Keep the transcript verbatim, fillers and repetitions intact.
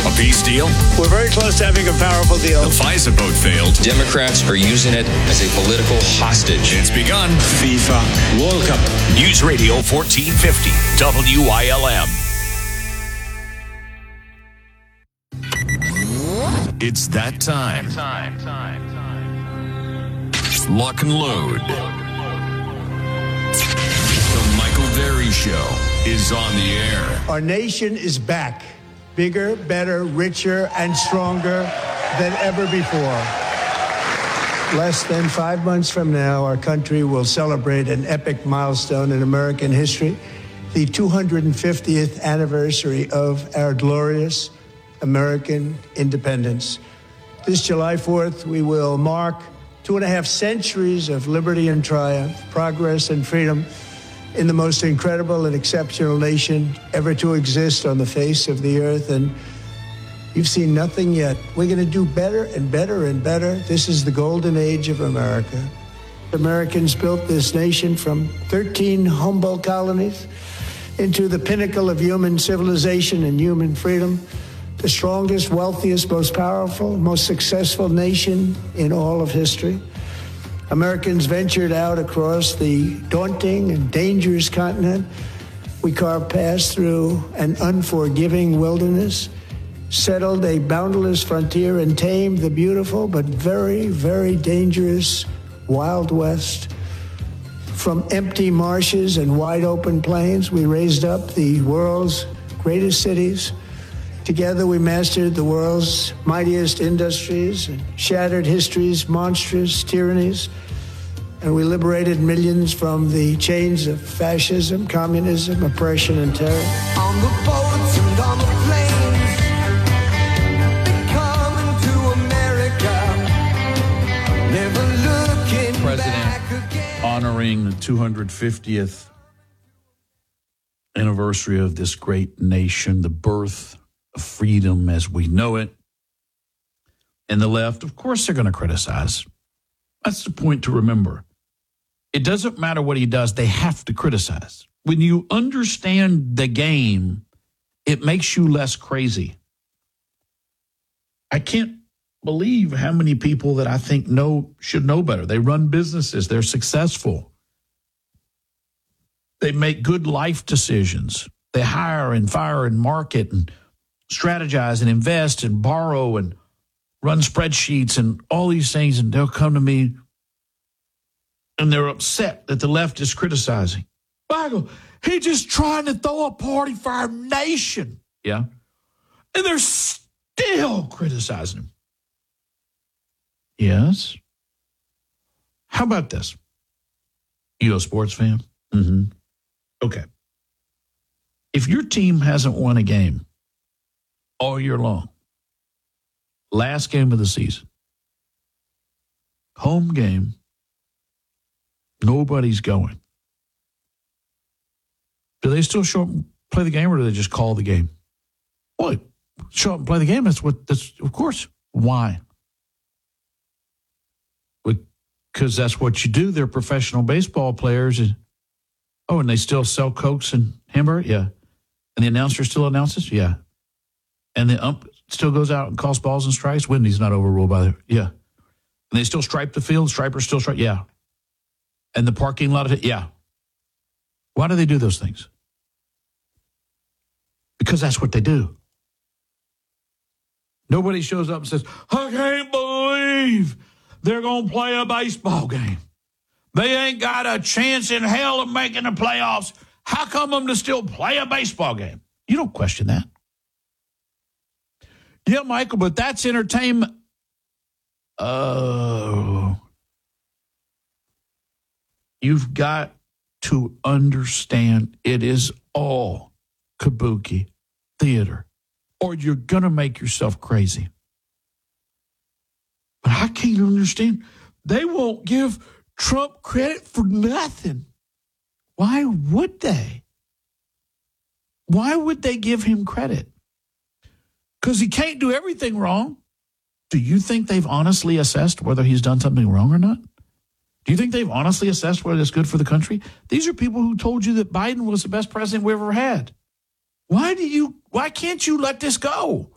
A peace deal? We're very close to having a powerful deal. The FISA vote failed. Democrats are using it as a political hostage. It's begun. FIFA World Cup. News Radio fourteen fifty, W I L M. It's that time. Time, time, time. Lock and load. The Michael Berry Show is on the air. Our nation is back. Bigger, better, richer, and stronger than ever before. Less than five months from now, our country will celebrate an epic milestone in American history, the two hundred fiftieth anniversary of our glorious American independence. This July fourth, we will mark two and a half centuries of liberty and triumph, progress and freedom in the most incredible and exceptional nation ever to exist on the face of the earth. And you've seen nothing yet. We're going to do better and better and better. This is the golden age of America. Americans built this nation from thirteen humble colonies into the pinnacle of human civilization and human freedom, the strongest, wealthiest, most powerful, most successful nation in all of history. Americans ventured out across the daunting and dangerous continent. We carved paths through an unforgiving wilderness, settled a boundless frontier, and tamed the beautiful but very, very dangerous Wild West. From empty marshes and wide open plains, we raised up the world's greatest cities. Together we mastered the world's mightiest industries and shattered history's monstrous tyrannies. And we liberated millions from the chains of fascism, communism, oppression, and terror. On the boats and on the planes, coming to America, never looking President back again. Honoring the two hundred fiftieth anniversary of this great nation, the birth of freedom as we know it. And the left, of course, they're going to criticize. That's the point to remember. It doesn't matter what he does, they have to criticize. When you understand the game, it makes you less crazy. I can't believe how many people that I think know should know better. They run businesses, they're successful. They make good life decisions. They hire and fire and market and strategize and invest and borrow and run spreadsheets and all these things, and they'll come to me and they're upset that the left is criticizing. Michael, he's just trying to throw a party for our nation. Yeah. And they're still criticizing him. Yes. How about this? You a sports fan? Mm-hmm. Okay. If your team hasn't won a game all year long, last game of the season, home game, nobody's going. Do they still show up and play the game, or do they just call the game? Well, show up and play the game. That's what. That's of course. Why? Because that's what you do. They're professional baseball players. And, oh, and they still sell Cokes and hamburger? Yeah. And the announcer still announces? Yeah. And the ump still goes out and calls balls and strikes? Wendy's not overruled by the, yeah. And they still stripe the field? Stripers still stripe? Yeah. And the parking lot? Of, yeah. Why do they do those things? Because that's what they do. Nobody shows up and says, I can't believe they're going to play a baseball game. They ain't got a chance in hell of making the playoffs. How come them to still play a baseball game? You don't question that. Yeah, Michael, but that's entertainment. Oh. You've got to understand it is all kabuki theater, or you're going to make yourself crazy. But I can't understand. They won't give Trump credit for nothing. Why would they? Why would they give him credit? Because he can't do everything wrong. Do you think they've honestly assessed whether he's done something wrong or not? Do you think they've honestly assessed whether it's good for the country? These are people who told you that Biden was the best president we ever had. Why do you, why can't you let this go?